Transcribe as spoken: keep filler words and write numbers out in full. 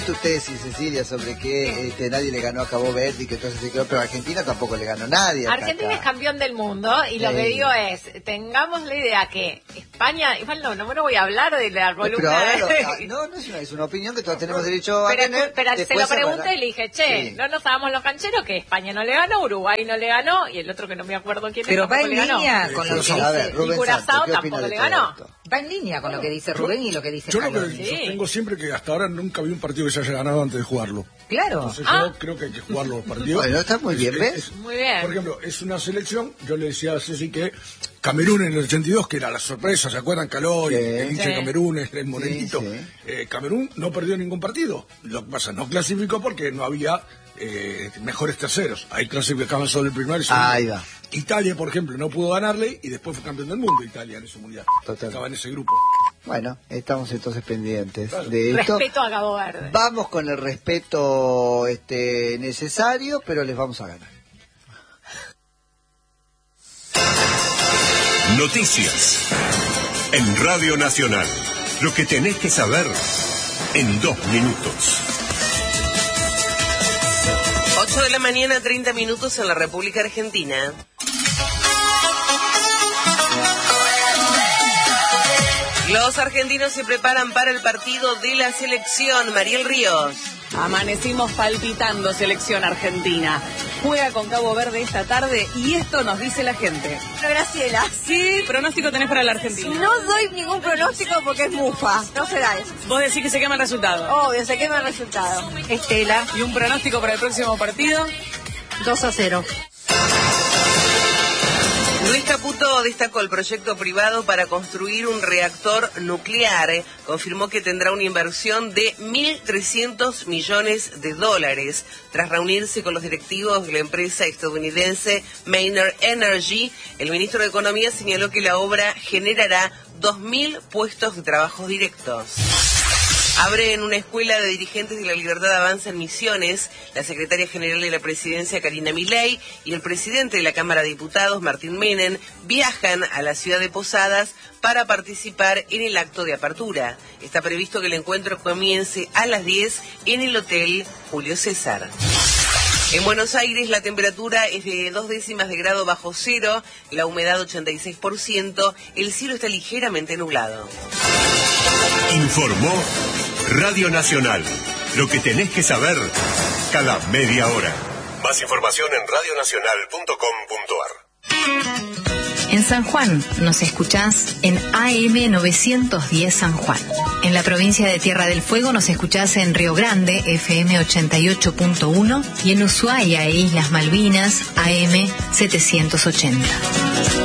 Tu tesis, Cecilia, sobre que este, nadie le ganó a Cabo Verde y que entonces se quedó, pero Argentina tampoco le ganó a nadie. Argentina acá. es campeón del mundo y lo sí. que digo es, tengamos la idea que España, igual no, no, no voy a hablar de la columna. Pero ahora lo, no, no es una, es una opinión que todos tenemos derecho a pero, tener. Pero se lo pregunté y le dije, che, sí. no nos hagamos los cancheros que España no le ganó, Uruguay no le ganó y el otro que no me acuerdo quién pero es va en le ganó. línea con lo que dice. A ver, Rubén y Curazao Santos, tampoco le ganó. Va en línea con lo que dice Rubén y lo que dice Yo lo Carlos. que Sí. sostengo siempre que hasta ahora nunca vi un partido que se haya ganado antes de jugarlo. Claro. Entonces Ah. yo creo que hay que jugar los partidos. Bueno, está muy bien, Es- ¿ves? es- Muy bien. Por ejemplo, es una selección, yo le decía a Ceci que Camerún en el ochenta y dos, que era la sorpresa, ¿se acuerdan? Caló, y Sí. el hincha Sí. de Camerún, el morenito. Sí, sí. Eh, Camerún no perdió ningún partido. Lo que pasa, no clasificó porque no había eh, mejores terceros. Ahí clasificaban solo el primero y el segundo. Ahí va. Italia, por ejemplo, no pudo ganarle y después fue campeón del mundo Italia en ese mundial. Total. Estaba en ese grupo. Bueno, estamos entonces pendientes Claro. de esto. Respeto a Cabo Verde. Vamos con el respeto este, necesario, pero les vamos a ganar. Noticias en Radio Nacional. Lo que tenés que saber en dos minutos. ocho de la mañana, treinta minutos en la República Argentina. Los argentinos se preparan para el partido de la selección. Mariel Ríos. Amanecimos palpitando selección argentina. Juega con Cabo Verde esta tarde y esto nos dice la gente. Graciela. ¿Qué pronóstico tenés para la Argentina? No doy ningún pronóstico porque es mufa. No se da eso. Vos decís que se quema el resultado. Obvio, se quema el resultado. Estela. ¿Y un pronóstico para el próximo partido? dos a cero. Luis Caputo destacó el proyecto privado para construir un reactor nuclear. Confirmó que tendrá una inversión de mil trescientos millones de dólares. Tras reunirse con los directivos de la empresa estadounidense Maynard Energy, el ministro de Economía señaló que la obra generará dos mil puestos de trabajo directos. Abre en una escuela de dirigentes de la Libertad Avanza en Misiones. La secretaria general de la presidencia, Karina Milei, y el presidente de la Cámara de Diputados, Martín Menem, viajan a la ciudad de Posadas para participar en el acto de apertura. Está previsto que el encuentro comience a las diez en el Hotel Julio César. En Buenos Aires la temperatura es de dos décimas de grado bajo cero, la humedad ochenta y seis por ciento, el cielo está ligeramente nublado. Informó Radio Nacional. Lo que tenés que saber cada media hora. Más información en radio nacional punto com punto ar. En San Juan nos escuchás en A M novecientos diez San Juan. En la provincia de Tierra del Fuego nos escuchás en Río Grande, F M ochenta y ocho punto uno, y en Ushuaia e Islas Malvinas, A M setecientos ochenta.